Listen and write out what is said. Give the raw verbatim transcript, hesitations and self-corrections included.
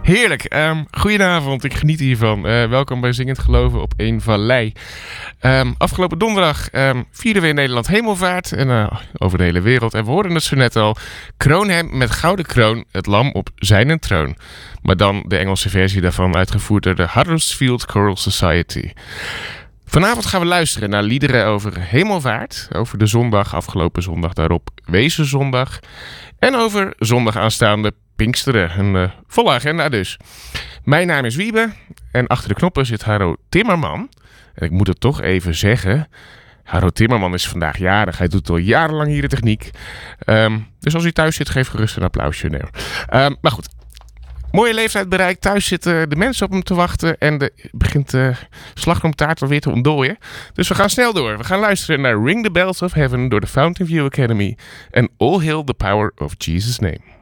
Heerlijk. Um, goedenavond, ik geniet hiervan. Uh, welkom bij Zingend Geloven op één Vallei. Um, afgelopen donderdag um, vierden we in Nederland Hemelvaart en uh, over de hele wereld. En we hoorden het zo net al. Kroon hem met gouden kroon, het lam op zijn troon. Maar dan de Engelse versie daarvan uitgevoerd door de Huddersfield Choral Society. Vanavond gaan we luisteren naar liederen over hemelvaart, over de zondag, afgelopen zondag daarop, Wezenzondag, en over zondag aanstaande Pinksteren. Een uh, volle agenda dus. Mijn naam is Wiebe en achter de knoppen zit Harro Timmerman. En ik moet het toch even zeggen, Harro Timmerman is vandaag jarig. Hij doet al jarenlang hier de techniek. Um, dus als u thuis zit, geef gerust een applausje. Nee. Um, maar goed. Mooie leeftijd bereikt. Thuis zitten de mensen op hem te wachten. En de, begint de slagroomtaart alweer te ontdooien. Dus we gaan snel door. We gaan luisteren naar Ring the Bells of Heaven door de Fountain View Academy. En All Hail the Power of Jesus' Name.